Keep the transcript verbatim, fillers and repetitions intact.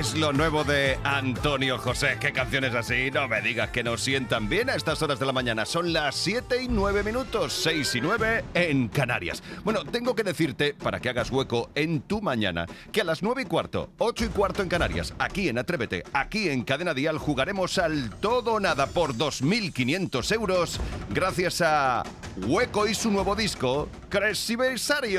es lo nuevo de Antonio José. ¿Qué canciones así? No me digas que nos sientan bien a estas horas de la mañana. Son las siete y nueve minutos, seis y nueve en Canarias. Bueno, tengo que decirte, para que hagas hueco en tu mañana, que a las nueve y cuarto, ocho y cuarto en Canarias, aquí en Atrévete, aquí en Cadena Dial, jugaremos al todo o nada por dos mil quinientos euros gracias a Hueco y su nuevo disco, Cresiversario.